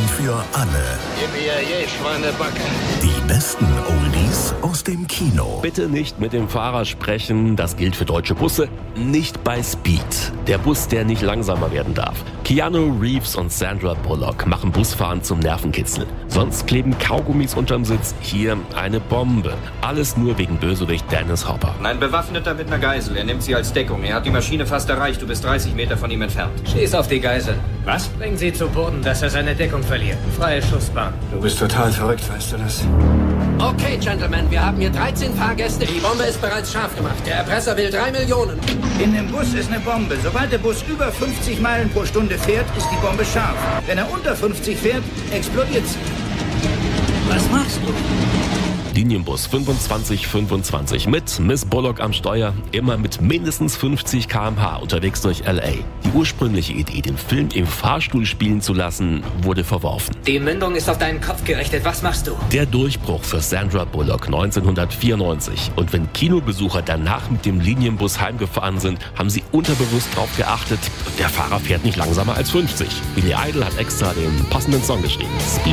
für alle. Gib mir je Schweinebacke. Die besten Oldies aus dem Kino. Bitte nicht mit dem Fahrer sprechen, das gilt für deutsche Busse. Nicht bei Speed, der Bus, der nicht langsamer werden darf. Keanu Reeves und Sandra Bullock machen Busfahren zum Nervenkitzel. Sonst kleben Kaugummis unterm Sitz, hier eine Bombe. Alles nur wegen Bösewicht Dennis Hopper. Ein Bewaffneter mit einer Geisel, er nimmt sie als Deckung. Er hat die Maschine fast erreicht, du bist 30 Meter von ihm entfernt. Schieß auf die Geisel. Was? Bring sie zu Boden, dass er seine Deckung verliert. Freie Schussbahn. Du bist total verrückt, weißt du das? Okay, Gentlemen, wir haben hier 13 Fahrgäste. Die Bombe ist bereits scharf gemacht. Der Erpresser will 3 Millionen. In dem Bus ist eine Bombe. Sobald der Bus über 50 Meilen pro Stunde fährt, ist die Bombe scharf. Wenn er unter 50 fährt, explodiert sie. Was machst du? Linienbus 2525 mit Miss Bullock am Steuer, immer mit mindestens 50 km/h unterwegs durch L.A. Die ursprüngliche Idee, den Film im Fahrstuhl spielen zu lassen, wurde verworfen. Die Mündung ist auf deinen Kopf gerichtet. Was machst du? Der Durchbruch für Sandra Bullock 1994. Und wenn Kinobesucher danach mit dem Linienbus heimgefahren sind, haben sie unterbewusst darauf geachtet, der Fahrer fährt nicht langsamer als 50. Billy Idol hat extra den passenden Song geschrieben.